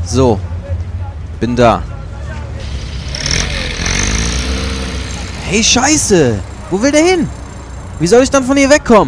So. Bin da. Hey, Scheiße! Wo will der hin? Wie soll ich dann von hier wegkommen?